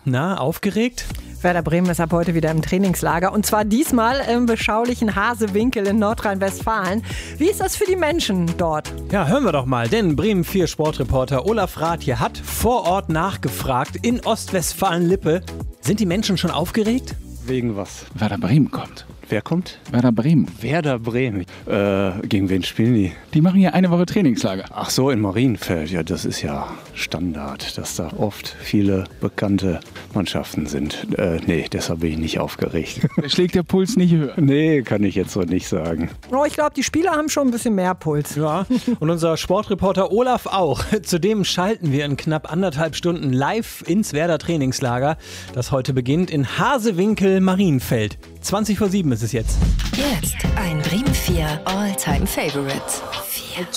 Na, aufgeregt? Werder Bremen ist ab heute wieder im Trainingslager und zwar diesmal im beschaulichen Hasewinkel in Nordrhein-Westfalen. Wie ist das für die Menschen dort? Ja, hören wir doch mal, denn Bremen 4 Sportreporter Olaf Rath hier hat vor Ort nachgefragt in Ostwestfalen-Lippe. Sind die Menschen schon aufgeregt? Wegen was? Werder Bremen kommt. Wer kommt? Werder Bremen. Werder Bremen. Gegen wen spielen die? Die machen ja eine Woche Trainingslager. Ach so, in Marienfeld. Ja, das ist ja Standard, dass da oft viele bekannte Mannschaften sind. Nee, deshalb bin ich nicht aufgeregt. Schlägt der Puls nicht höher? Nee, kann ich jetzt so nicht sagen. Oh, ich glaube, die Spieler haben schon ein bisschen mehr Puls. Ja, und unser Sportreporter Olaf auch. Zudem schalten wir in knapp 1,5 Stunden live ins Werder Trainingslager, das heute beginnt in Hasewinkel, Marienfeld. 20:07 ist es jetzt. Jetzt ein Bremen 4 All-Time Favorite.